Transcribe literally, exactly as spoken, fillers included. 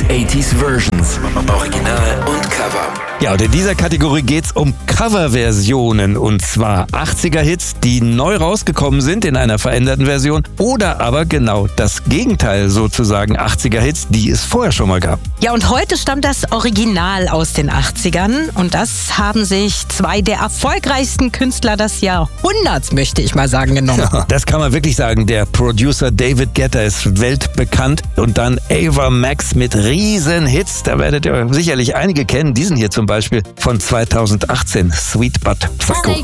achtziger Versions, Original und Cover. Ja, und in dieser Kategorie geht's um Coverversionen, und zwar achtziger Hits, die neu rausgekommen sind in einer veränderten Version, oder aber genau das Gegenteil sozusagen, achtziger Hits, die es vorher schon mal gab. Ja, und heute stammt das Original aus den achtzigern, und das haben sich zwei der erfolgreichsten Künstler des Jahrhunderts, möchte ich mal sagen, genommen. Ja, das kann man wirklich sagen. Der Producer David Guetta ist weltbekannt, und dann Ava Max mit riesen Hits. Da werdet ihr sicherlich einige kennen. Diesen hier zum Beispiel von zweitausendachtzehn, Sweet But Psycho.